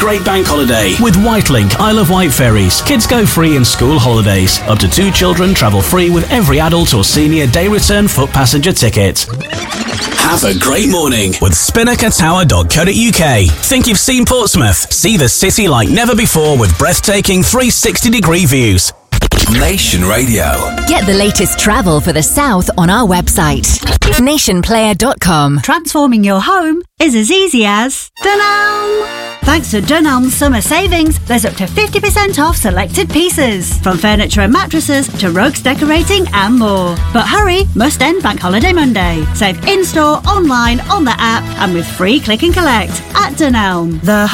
great bank holiday with Whitelink Isle of Wight ferries. Kids go free in school holidays. Up to 2 children travel free with every adult or senior day return foot passenger ticket. Have a great morning with spinnakertower.co.uk. Think you've seen Portsmouth? See the city like never before with breathtaking 360-degree views. Nation Radio. Get the latest travel for the south on our website, nationplayer.com. Transforming your home is as easy as Dunelm. Thanks to Dunelm's summer savings, there's up to 50% off selected pieces, from furniture and mattresses to rugs, decorating and more. But hurry, must end Bank Holiday Monday. Save in-store, online, on the app and with free click and collect at Dunelm. The